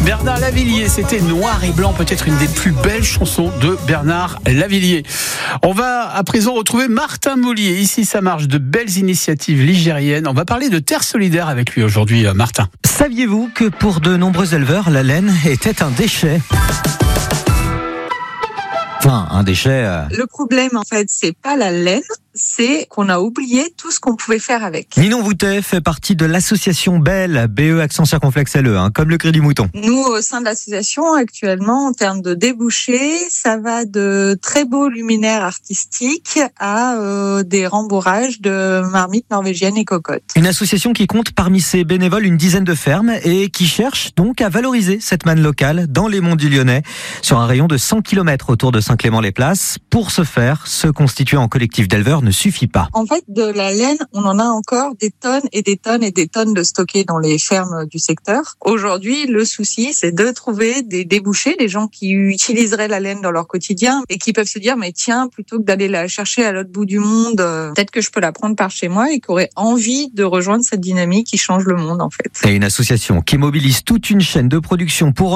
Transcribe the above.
Bernard Lavilliers, c'était Noir et Blanc, peut-être une des plus belles chansons de Bernard Lavilliers. On va à présent retrouver Martin Mollier. Ici, ça marche, de belles initiatives ligériennes. On va parler de Terre Solidaire avec lui aujourd'hui, Martin. Saviez-vous que pour de nombreux éleveurs, la laine était un déchet ? Enfin, un déchet... Le problème, en fait, c'est pas la laine, c'est qu'on a oublié tout ce qu'on pouvait faire avec. Ninon Voutet fait partie de l'association BEL, BE accent circonflexe LE, comme le cri du mouton. Nous, au sein de l'association, actuellement, en termes de débouchés, ça va de très beaux luminaires artistiques à des rembourrages de marmites norvégiennes et cocottes. Une association qui compte parmi ses bénévoles une dizaine de fermes et qui cherche donc à valoriser cette manne locale dans les monts du Lyonnais, sur un rayon de 100 km autour de Saint-Clément-les-Places. Pour ce faire, se constituer en collectif d'éleveurs ne suffit pas. En fait, de la laine, on en a encore des tonnes et des tonnes et des tonnes de stockées dans les fermes du secteur. Aujourd'hui, le souci, c'est de trouver des débouchés, des gens qui utiliseraient la laine dans leur quotidien et qui peuvent se dire, mais tiens, plutôt que d'aller la chercher à l'autre bout du monde, peut-être que je peux la prendre par chez moi, et qui auraient envie de rejoindre cette dynamique qui change le monde, en fait. Et une association qui mobilise toute une chaîne de production pour